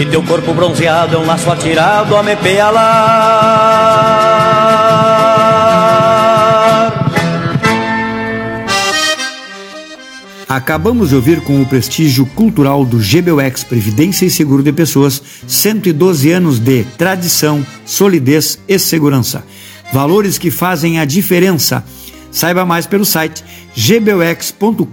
e teu corpo bronzeado é um laço atirado a me pealar. Acabamos de ouvir com o prestígio cultural do GBUX Previdência e Seguro de Pessoas, 112 anos de tradição, solidez e segurança. Valores que fazem a diferença. Saiba mais pelo site gbux.com.br.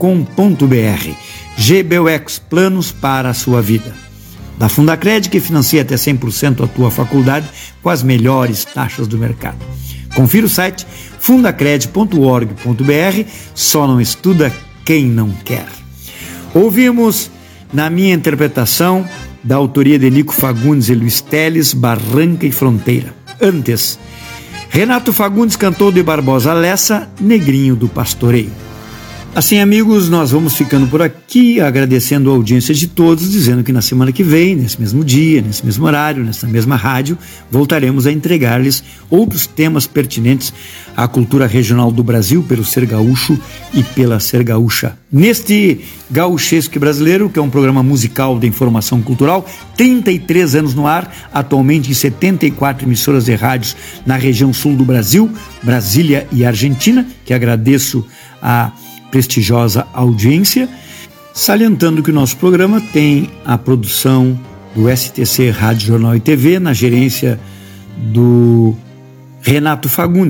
GBUX, planos para a sua vida. Da Fundacred, que financia até 100% a tua faculdade com as melhores taxas do mercado. Confira o site fundacred.org.br. Só não estuda quem não quer. Ouvimos, na minha interpretação, da autoria de Nico Fagundes e Luiz Teles, Barranca e Fronteira. Antes, Renato Fagundes cantou de Barbosa Lessa, Negrinho do Pastoreio. Assim, amigos, nós vamos ficando por aqui, agradecendo a audiência de todos, dizendo que na semana que vem, nesse mesmo dia, nesse mesmo horário, nessa mesma rádio, voltaremos a entregar-lhes outros temas pertinentes à cultura regional do Brasil, pelo Ser Gaúcho e pela Ser Gaúcha. Neste Gauchesque Brasileiro, que é um programa musical de informação cultural, 33 anos no ar, atualmente em 74 emissoras de rádios na região sul do Brasil, Brasília e Argentina, que agradeço a prestigiosa audiência, salientando que o nosso programa tem a produção do STC Rádio Jornal e TV, na gerência do Renato Fagundes.